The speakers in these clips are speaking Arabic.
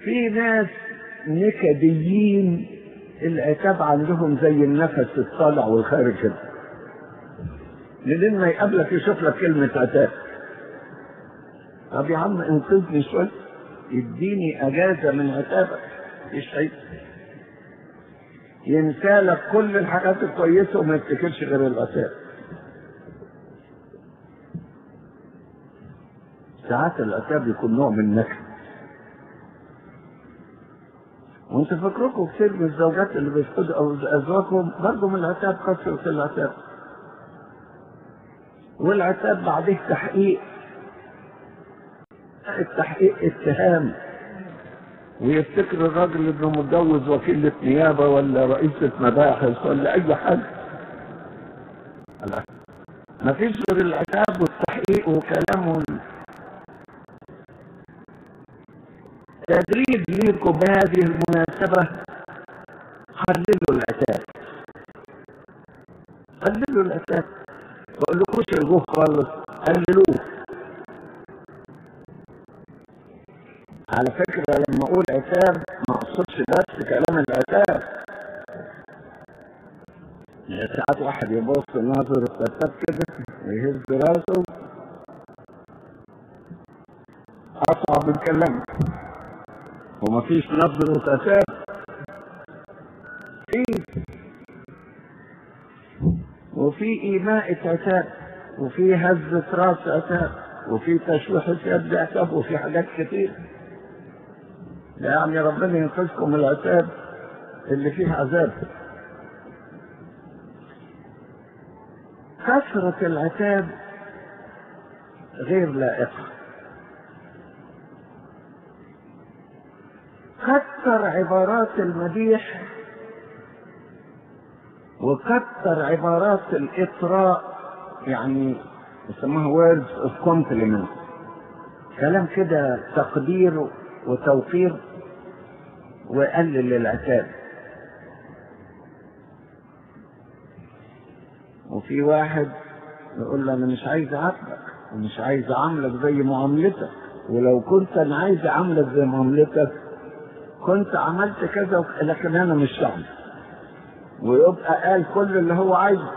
في ناس نكديين العتاب عندهم زي النفس الطالع والخارج كده، لما يقابلك يشوف لك كلمة عتاب. طب يا عم انقذني شوية، اديني اجازة من عتابك. مفيش عيب، ينسالك كل الحاجات الكويسة وما يفتكرش غير العتاب. ساعات العتاب يكون نوع من النكد. وانت فاكركم كتير من الزوجات اللي بيفقدوا او ازواجهم برضه من العتاب، كثرة العتاب. والعتاب بعده تحقيق، التحقيق اتهام، ويفتكر الراجل انه متجوز وكيلة نيابة ولا رئيسة مباحث ولا اي حاجة. ما فيش غير العتاب والتحقيق وكلامه. تدريب ليكم بهذه المناسبة، قللوا العتاب، قللوا العتاب، ما اقولكوش الغوه خالص، قللوه. على فكرة لما اقول عتاب ما اقصدش بس كلام العتاب. ساعات واحد يبص ناظر العتاب كده ويهز راسه، اصعب من كلامه. ومفيش نظرة عتاب، وفي إيماء عتاب، وفي هزة راس عتاب، وفي تشويح يد عتاب، وفي حاجات كتير. يعني ربنا ينقذكم من العتاب اللي فيه عذاب. كثرة العتاب غير لائقة. كثر عبارات المديح وكثر عبارات الإطراء، يعني يسموها words of compliment، كلام كده تقدير وتوقير، وقلل العتاب. وفي واحد يقول له انا مش عايز اعاتبك ومش عايز اعاملك زي معاملتك، ولو كنت انا عايز اعاملك زي معاملتك كنت عملت كذا، لكن انا مش هعمل. ويبقى قال كل اللي هو عايزه.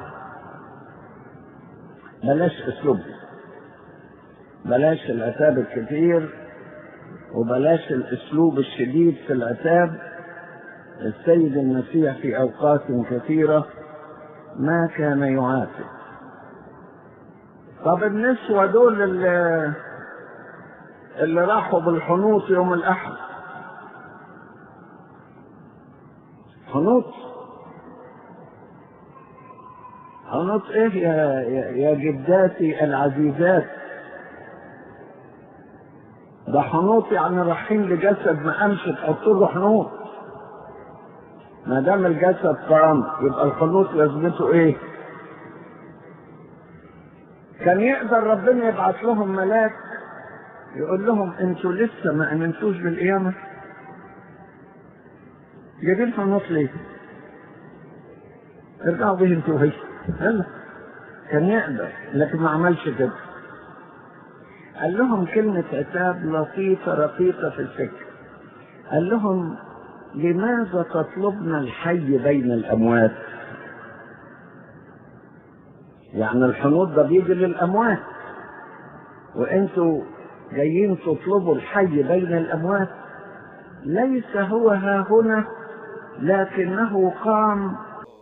بلاش اسلوب، بلاش العتاب الكثير، وبلاش الاسلوب الشديد في العتاب. السيد المسيح في اوقات كثيرة ما كان يعاتب. طب النسوة دول اللي راحوا بالحنوط يوم الاحد، حنوط ايه يا جداتي العزيزات؟ ده حنوط يعني رايحين لجسد ما قامش تحط له حنوط. ما دام الجسد قام يبقى الحنوط لازمته ايه؟ كان يقدر ربنا يبعث لهم ملاك يقول لهم انتوا لسه ما امنتوش بالقيامة، جايبين حنوط ليه؟ ارجعوا به انتوا وهي. كان يقدر، لكن ما عملش كده. قال لهم كلمة عتاب لطيفة رقيقة في الفكر. قال لهم لماذا تطلبنا الحي بين الأموات؟ يعني الحنوط ده بيجي للأموات، وانتوا جايين تطلبوا الحي بين الأموات. ليس هو ها هنا لكنه قام.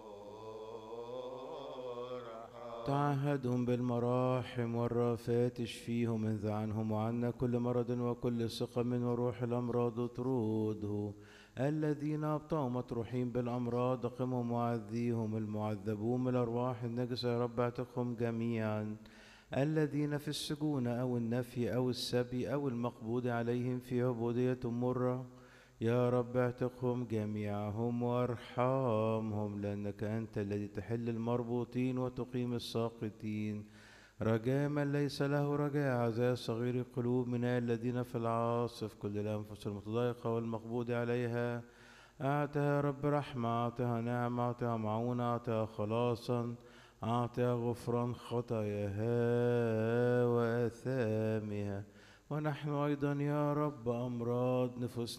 تعهدهم بالمراحم والرافات، اشفيهم انزع عنهم وعنا كل مرض وكل سقم وروح الأمراض اطرده. الذين أبطأوا مطروحين بالأمراض أقمهم وعذيهم. المعذبون بالأرواح النجسة يا رب اعتقهم جميعا. الذين في السجون أو النفي أو السبي أو المقبوض عليهم في عبودية مرة يا رب اعتقهم جميعهم وارحمهم، لأنك أنت الذي تحل المربوطين وتقيم الساقطين. رجاء من ليس له رجاء، عزاء صغير القلوب من الذين في العاصف، كل الأنفس المتضايقة والمقبوض عليها أعطها يا رب رحمة، أعطها نعمة، أعطها معونة، أعطها خلاصا، أعطها غفران خطاياها وآثامها. ونحن أيضا يا رب أمراض نفوسنا